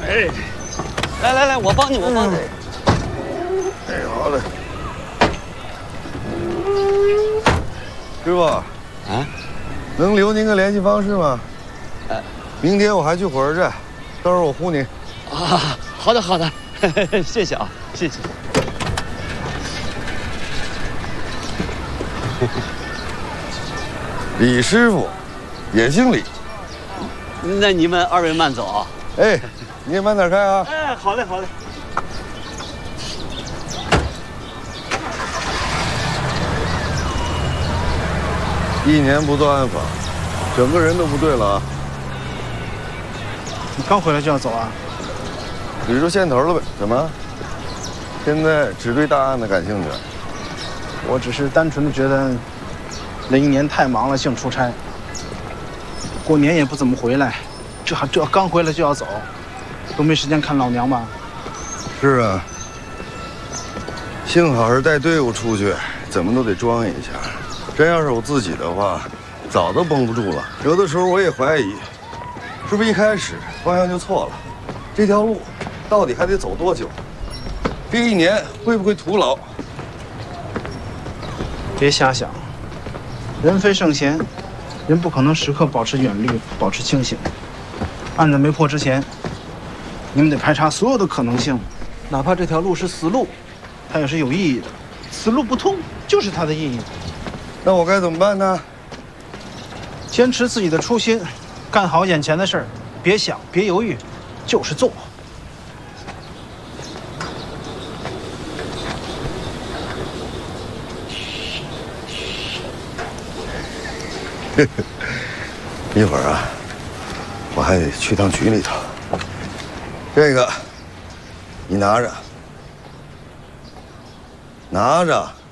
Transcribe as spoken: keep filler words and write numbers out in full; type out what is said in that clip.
哎，来来来，我帮你，我帮你。 哎，好嘞。师傅，啊，能留您个联系方式吗？呃，明天我还去火车站，到时候我呼你。 啊，好的好的，谢谢啊，谢谢。 李师傅，也姓李。 那你们二位慢走啊。 哎，你也慢点开啊。 哎，好嘞好嘞。 一年不做暗访，整个人都不对了啊！ 你刚回来就要走啊？ 捋住线头了呗？怎么？现在只对大案的感兴趣？ 我只是单纯的觉得，那一年太忙了，净出差，过年也不怎么回来，这这刚回来就要走，都没时间看老娘吧？ 是啊，幸好是带队伍出去，怎么都得装一下。真要是我自己的话，早都绷不住了。有的时候我也怀疑，是不是一开始方向就错了？这条路到底还得走多久？这一年会不会徒劳？ 别瞎想，人非圣贤，人不可能时刻保持远虑，保持清醒。案子没破之前，你们得排查所有的可能性，哪怕这条路是死路，它也是有意义的。死路不通就是它的意义。 那我该怎么办呢？ 坚持自己的初心，干好眼前的事儿，别想，别犹豫，就是做。 一会儿啊，我还得去趟局里头。这个，你拿着，拿着。